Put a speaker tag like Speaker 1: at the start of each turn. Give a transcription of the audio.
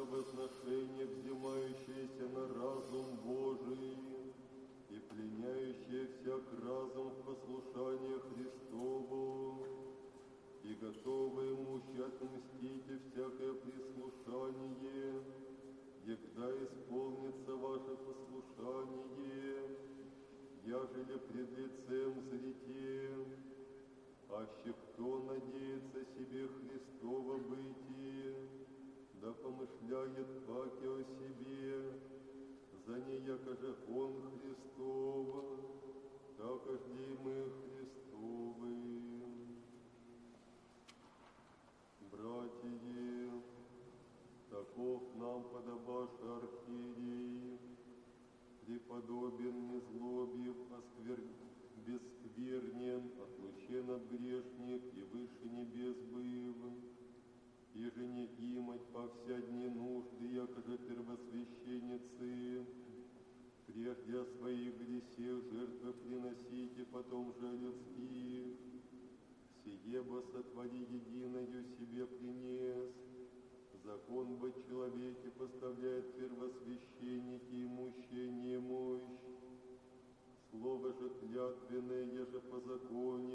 Speaker 1: возношение, взимающееся на разум Божий и пленяющее всяк разум в послушание Христову, и готовы мужи отмстите всякое прислушание, егда исполнится ваше послушание, яжели пред лицем зрите, аще кто надеется себе Христово бытие, да помышляет паки о себе, за неяко же он Христова, так ожди и мы Христовы. Братья, таков нам подобаше архиерей, преподобен, незлобив, бессквернен, отлучен от грешник и выше небес быв, и же не имать по вся дни нужды, якоже первосвященницы, прежде о своих гресех жертвы приносите, потом же людских, сие бы сотвори единою себе принес, закон бы человеке поставляет первосвященники и мужчине мощь, слово же клятвенное, еже по законе,